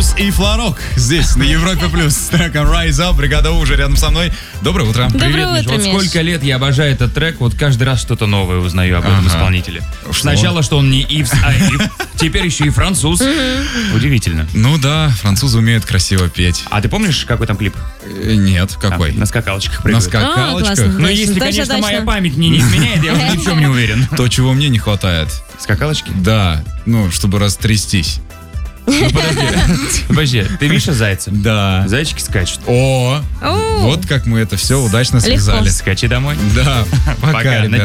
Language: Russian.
Француз и Фларок здесь, на Европе Плюс, с треком Rise Up. Бригада У уже рядом со мной. Доброе утро. Привет, Миш. Вот сколько лет я обожаю этот трек, вот каждый раз что-то новое узнаю об этом исполнителе. Сначала, что он не Ивс, а Ив. Теперь еще и француз. Удивительно. Ну да, французы умеют красиво петь. А ты помнишь, какой там клип? Нет, какой? На скакалочках На прыгают. скакалочках? Ну, если, конечно, моя память мне не изменяет, я уже ни в чем не уверен. То, чего мне не хватает. Скакалочки? Да, чтобы растрястись. Подожди, ты Миша Зайцев? Да. Зайчики скачут. Вот как мы это все удачно связали. Скачи домой. Да, пока, ребят.